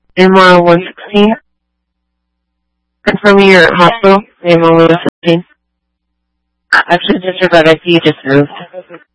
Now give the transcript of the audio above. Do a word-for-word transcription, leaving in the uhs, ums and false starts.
Amar one sixteen. Confirming your hospital. Amar one sixteen. Actually, just about I see you just moved.